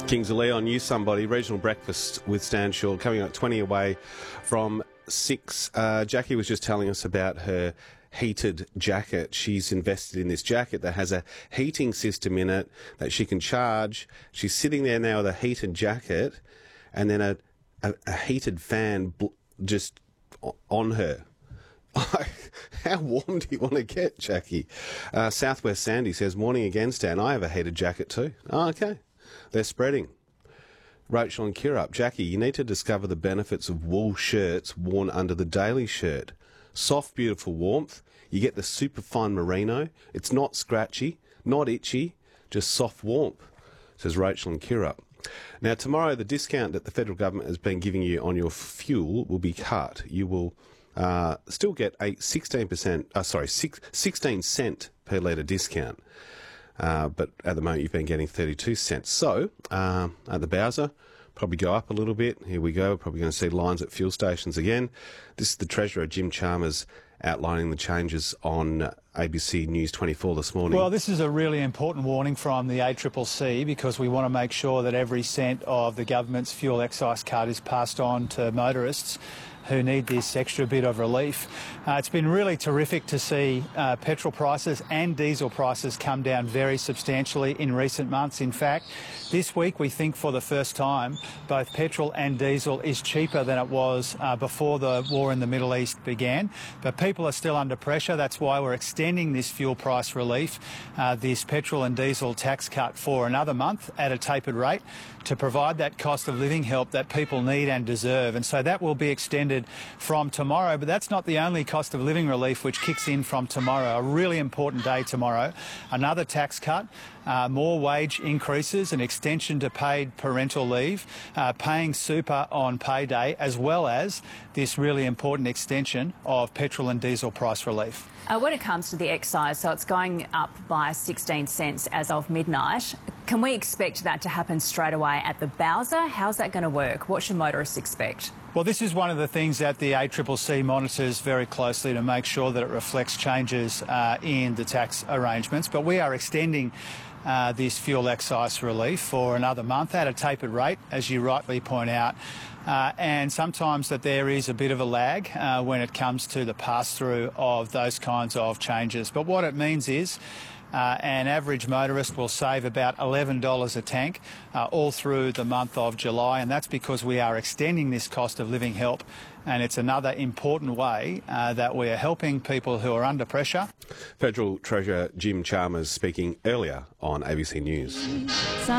Kings of Leon, You Somebody, regional breakfast with Stan Shaw, coming up 20 away from 6. Jackie was just telling us about her heated jacket. She's invested in this jacket that has a heating system in it that she can charge. She's sitting there now with a heated jacket and then a heated fan just on her. How warm do you want to get, Jackie? Southwest Sandy says, morning again, Stan. I have a heated jacket too. Oh, okay. They're spreading. Rachel and Kirup. Jackie, you need to discover the benefits of wool shirts worn under the daily shirt. Soft, beautiful warmth. You get the super fine merino. It's not scratchy, not itchy, just soft warmth, says Rachel and Kirup. Now, tomorrow, the discount that the federal government has been giving you on your fuel will be cut. You will still get a 16 cent per litre discount. But at the moment, you've been getting 32 cents. So, at the Bowser, probably go up a little bit. Here we go. We're probably going to see lines at fuel stations again. This is the Treasurer, Jim Chalmers, outlining the changes on ABC News 24 this morning. Well, this is a really important warning from the ACCC because we want to make sure that every cent of the government's fuel excise cut is passed on to motorists who need this extra bit of relief. It's been really terrific to see petrol prices and diesel prices come down very substantially in recent months. In fact, this week we think for the first time both petrol and diesel is cheaper than it was before the war in the Middle East began. But people are still under pressure. That's why we're extending this fuel price relief, this petrol and diesel tax cut for another month at a tapered rate to provide that cost of living help that people need and deserve. And so that will be extended from tomorrow, but that's not the only cost of living relief which kicks in from tomorrow. A really important day tomorrow. Another tax cut, more wage increases, an extension to paid parental leave, paying super on payday, as well as this really important extension of petrol and diesel price relief. When it comes to the excise, so it's going up by 16 cents as of midnight. Can we expect that to happen straight away at the Bowser? How's that going to work? What should motorists expect? Well, this is one of the things that the ACCC monitors very closely to make sure that it reflects changes in the tax arrangements. But we are extending this fuel excise relief for another month at a tapered rate, as you rightly point out. And sometimes that there is a bit of a lag when it comes to the pass-through of those kinds of changes. But what it means is an average motorist will save about $11 a tank all through the month of July, and that's because we are extending this cost of living help, and it's another important way that we are helping people who are under pressure. Federal Treasurer Jim Chalmers speaking earlier on ABC News.